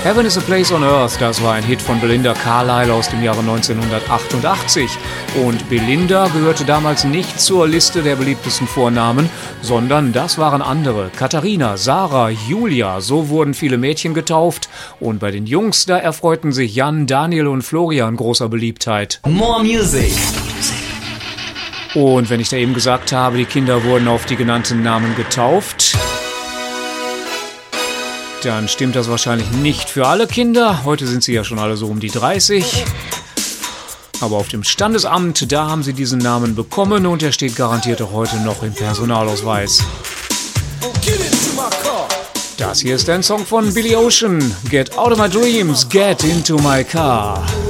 Heaven is a Place on Earth, das war ein Hit von Belinda Carlisle aus dem Jahre 1988. Und Belinda gehörte damals nicht zur Liste der beliebtesten Vornamen, sondern das waren andere. Katharina, Sarah, Julia, so wurden viele Mädchen getauft. Und bei den Jungs, da erfreuten sich Jan, Daniel und Florian großer Beliebtheit. More Music. Und wenn ich da eben gesagt habe, die Kinder wurden auf die genannten Namen getauft, dann stimmt das wahrscheinlich nicht für alle Kinder. Heute sind sie ja schon alle so um die 30. Aber auf dem Standesamt, da haben sie diesen Namen bekommen und er steht garantiert auch heute noch im Personalausweis. Das hier ist ein Song von Billy Ocean. Get out of my dreams, get into my car.